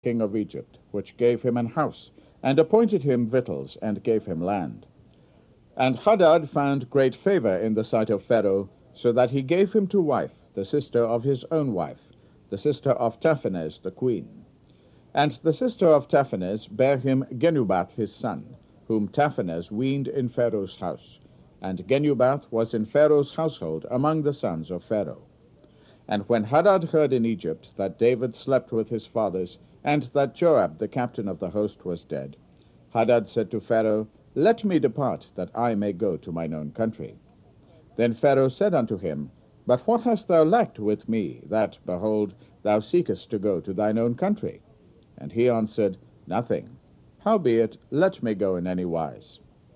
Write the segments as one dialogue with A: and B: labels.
A: king of Egypt, which gave him an house, and appointed him victuals, and gave him land. And Hadad found great favor in the sight of Pharaoh, so that he gave him to wife the sister of his own wife, the sister of Taphanes the queen. And the sister of Taphanes bare him Genubath his son, whom Taphanes weaned in Pharaoh's house. And Genubath was in Pharaoh's household among the sons of Pharaoh. And when Hadad heard in Egypt that David slept with his fathers, and that Joab the captain of the host was dead, Hadad said to Pharaoh, Let me depart, that I may go to mine own country. Then Pharaoh said unto him, But what hast thou lacked with me, that, behold, thou seekest to go to thine own country? And he answered, Nothing. Howbeit, let me go in any wise.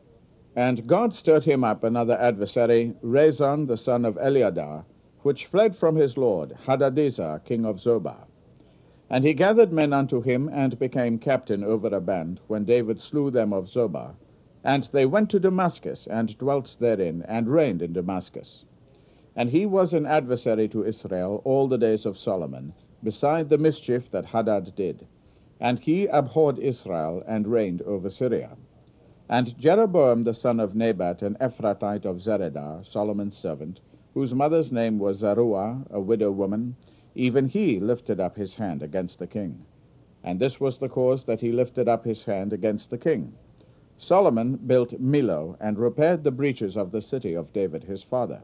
A: And God stirred him up another adversary, Rezon the son of Eliadah, which fled from his lord, Hadadezer king of Zobah. And he gathered men unto him, and became captain over a band, when David slew them of Zobah. And they went to Damascus, and dwelt therein, and reigned in Damascus. And he was an adversary to Israel all the days of Solomon, beside the mischief that Hadad did. And he abhorred Israel, and reigned over Syria. And Jeroboam the son of Nebat, an Ephrathite of Zeredah, Solomon's servant, whose mother's name was Zeruah, a widow woman, even he lifted up his hand against the king. And this was the cause that he lifted up his hand against the king. Solomon built Millo, and repaired the breaches of the city of David his father.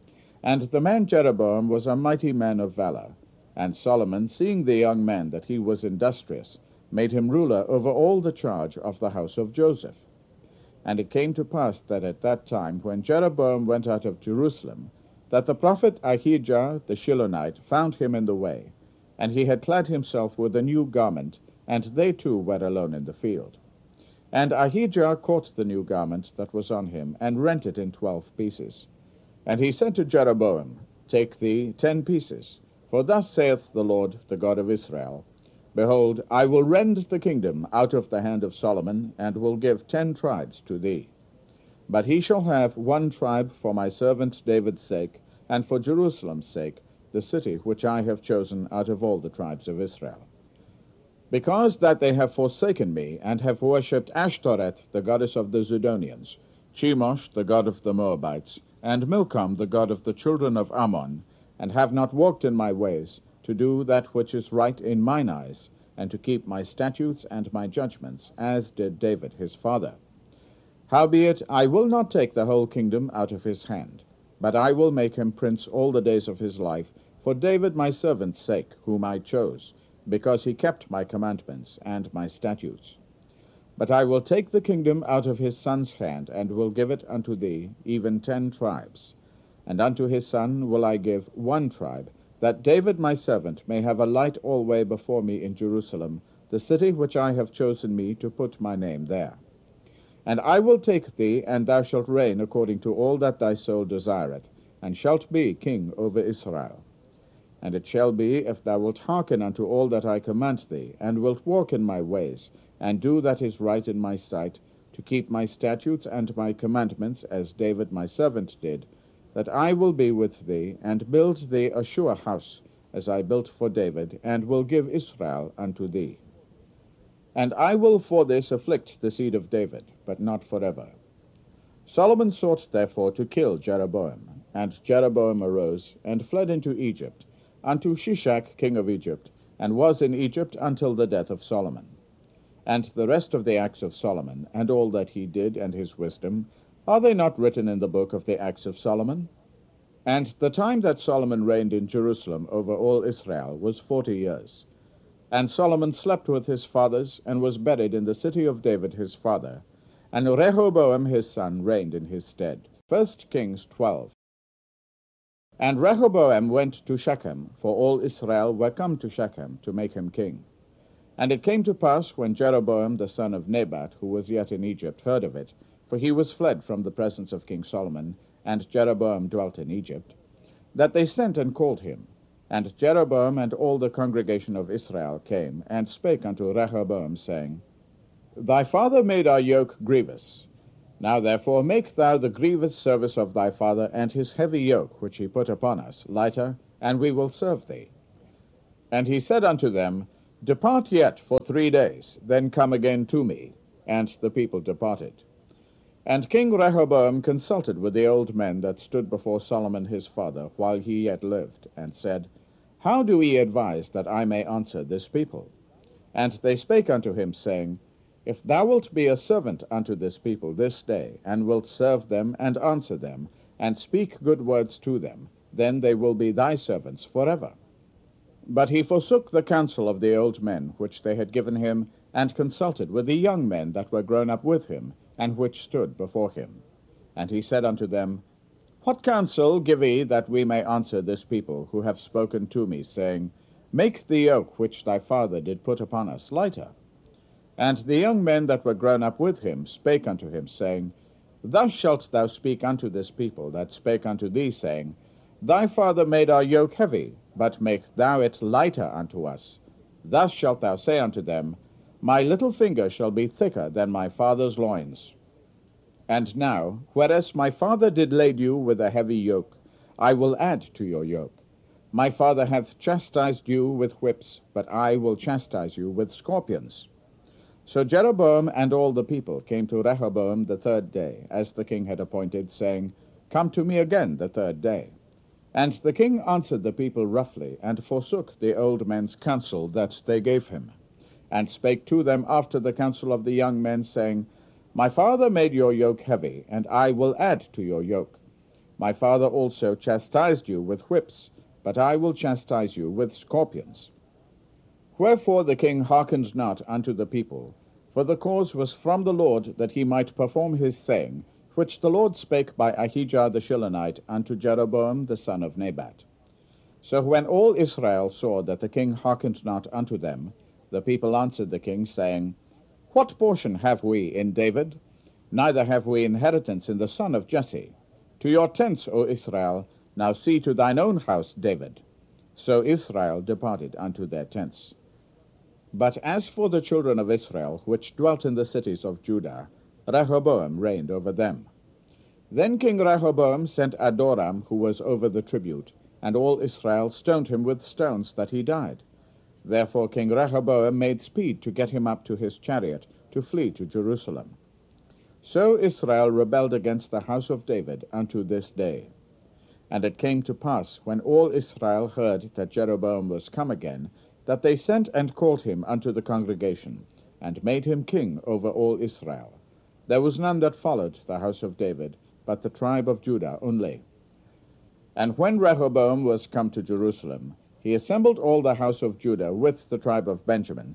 A: And the man Jeroboam was a mighty man of valor. And Solomon, seeing the young man that he was industrious, made him ruler over all the charge of the house of Joseph. And it came to pass that at that time, when Jeroboam went out of Jerusalem, that the prophet Ahijah the Shilonite found him in the way, and he had clad himself with a new garment, and they two were alone in the field. And Ahijah caught the new garment that was on him, and rent it in 12 pieces. And he said to Jeroboam, Take thee 10 pieces, for thus saith the Lord, the God of Israel, Behold, I will rend the kingdom out of the hand of Solomon, and will give 10 tribes to thee. But he shall have 1 tribe for my servant David's sake, and for Jerusalem's sake, the city which I have chosen out of all the tribes of Israel. Because that they have forsaken me, and have worshipped Ashtoreth, the goddess of the Zidonians, Chemosh, the god of the Moabites, and Milcom, the god of the children of Ammon, and have not walked in my ways, to do that which is right in mine eyes, and to keep my statutes and my judgments, as did David his father. Howbeit, I will not take the whole kingdom out of his hand, but I will make him prince all the days of his life, for David my servant's sake, whom I chose, because he kept my commandments and my statutes. But I will take the kingdom out of his son's hand, and will give it unto thee, even 10 tribes. And unto his son will I give 1 tribe, that David my servant may have a light alway before me in Jerusalem, the city which I have chosen me to put my name there. And I will take thee, and thou shalt reign according to all that thy soul desireth, and shalt be king over Israel. And it shall be, if thou wilt hearken unto all that I command thee, and wilt walk in my ways, and do that is right in my sight, to keep my statutes and my commandments, as David my servant did, that I will be with thee, and build thee a sure house, as I built for David, and will give Israel unto thee. And I will for this afflict the seed of David, but not forever. Solomon sought therefore to kill Jeroboam, and Jeroboam arose, and fled into Egypt, unto Shishak king of Egypt, and was in Egypt until the death of Solomon. And the rest of the acts of Solomon, and all that he did, and his wisdom, are they not written in the book of the acts of Solomon? And the time that Solomon reigned in Jerusalem over all Israel was 40 years. And Solomon slept with his fathers, and was buried in the city of David his father. And Rehoboam his son reigned in his stead. 1 Kings 12. And Rehoboam went to Shechem, for all Israel were come to Shechem to make him king. And it came to pass, when Jeroboam the son of Nebat, who was yet in Egypt, heard of it, for he was fled from the presence of King Solomon, and Jeroboam dwelt in Egypt, that they sent and called him. And Jeroboam and all the congregation of Israel came, and spake unto Rehoboam, saying, Thy father made our yoke grievous. Now therefore make thou the grievous service of thy father, and his heavy yoke which he put upon us, lighter, and we will serve thee. And he said unto them, Depart yet for 3 days, then come again to me. And the people departed. And King Rehoboam consulted with the old men that stood before Solomon his father while he yet lived, and said, How do ye advise that I may answer this people? And they spake unto him, saying, If thou wilt be a servant unto this people this day, and wilt serve them, and answer them, and speak good words to them, then they will be thy servants forever. But he forsook the counsel of the old men which they had given him, and consulted with the young men that were grown up with him, and which stood before him. And he said unto them, What counsel give ye that we may answer this people, who have spoken to me, saying, Make the yoke which thy father did put upon us lighter? And the young men that were grown up with him spake unto him, saying, Thus shalt thou speak unto this people that spake unto thee, saying, Thy father made our yoke heavy, but make thou it lighter unto us. Thus shalt thou say unto them, My little finger shall be thicker than my father's loins. And now, whereas my father did lade you with a heavy yoke, I will add to your yoke. My father hath chastised you with whips, but I will chastise you with scorpions. So Jeroboam and all the people came to Rehoboam the 3rd day, as the king had appointed, saying, Come to me again the 3rd day. And the king answered the people roughly, and forsook the old men's counsel that they gave him, and spake to them after the counsel of the young men, saying, My father made your yoke heavy, and I will add to your yoke. My father also chastised you with whips, but I will chastise you with scorpions. Wherefore the king hearkened not unto the people, for the cause was from the Lord, that he might perform his saying, which the Lord spake by Ahijah the Shilonite unto Jeroboam the son of Nebat. So when all Israel saw that the king hearkened not unto them, the people answered the king, saying, What portion have we in David? Neither have we inheritance in the son of Jesse. To your tents, O Israel, now see to thine own house, David. So Israel departed unto their tents. But as for the children of Israel, which dwelt in the cities of Judah, Rehoboam reigned over them. Then King Rehoboam sent Adoram, who was over the tribute, and all Israel stoned him with stones, that he died. Therefore King Rehoboam made speed to get him up to his chariot, to flee to Jerusalem. So Israel rebelled against the house of David unto this day. And it came to pass, when all Israel heard that Jeroboam was come again, that they sent and called him unto the congregation, and made him king over all Israel. There was none that followed the house of David, but the tribe of Judah only. And when Rehoboam was come to Jerusalem, he assembled all the house of Judah with the tribe of Benjamin,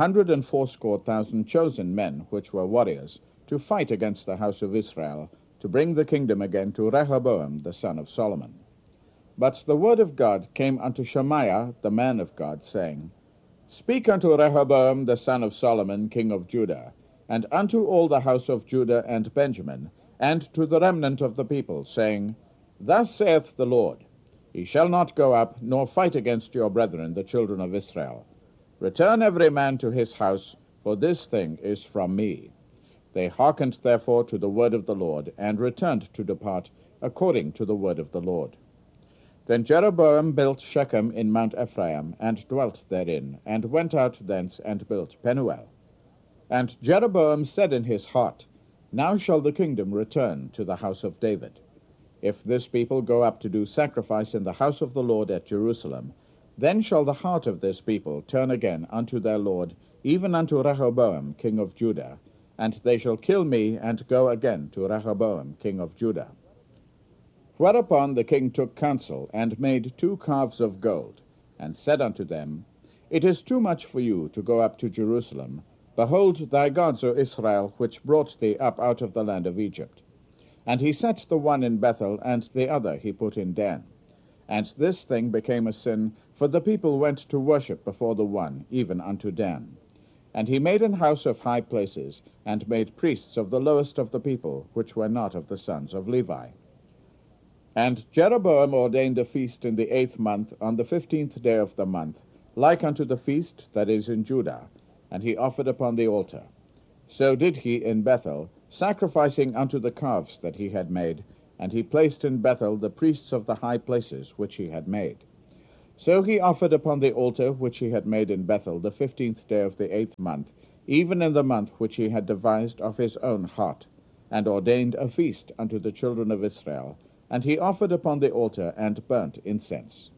A: 180,000 chosen men, which were warriors, to fight against the house of Israel, to bring the kingdom again to Rehoboam the son of Solomon. But the word of God came unto Shemaiah the man of God, saying, Speak unto Rehoboam the son of Solomon, king of Judah, and unto all the house of Judah and Benjamin, and to the remnant of the people, saying, Thus saith the Lord, Ye shall not go up, nor fight against your brethren, the children of Israel. Return every man to his house, for this thing is from me. They hearkened therefore to the word of the Lord, and returned to depart according to the word of the Lord. Then Jeroboam built Shechem in Mount Ephraim, and dwelt therein, and went out thence, and built Penuel. And Jeroboam said in his heart, Now shall the kingdom return to the house of David. If this people go up to do sacrifice in the house of the Lord at Jerusalem, then shall the heart of this people turn again unto their Lord, even unto Rehoboam king of Judah, and they shall kill me, and go again to Rehoboam king of Judah. Whereupon the king took counsel, and made 2 calves of gold, and said unto them, It is too much for you to go up to Jerusalem. Behold thy gods, O Israel, which brought thee up out of the land of Egypt. And he set the one in Bethel, and the other he put in Dan. And this thing became a sin, for the people went to worship before the one, even unto Dan. And he made an house of high places, and made priests of the lowest of the people, which were not of the sons of Levi. And Jeroboam ordained a feast in the 8th month, on the 15th day of the month, like unto the feast that is in Judah, and he offered upon the altar. So did he in Bethel, sacrificing unto the calves that he had made, and he placed in Bethel the priests of the high places which he had made. So he offered upon the altar which he had made in Bethel the 15th day of the 8th month, even in the month which he had devised of his own heart, and ordained a feast unto the children of Israel. And he offered upon the altar and burnt incense.